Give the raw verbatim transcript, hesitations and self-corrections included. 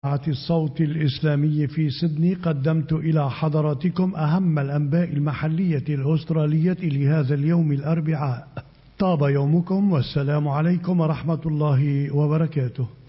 الصوت الإسلامي في سيدني قدمت إلى حضراتكم أهم الأنباء المحلية الأسترالية لهذا اليوم الأربعاء. طاب يومكم والسلام عليكم ورحمة الله وبركاته.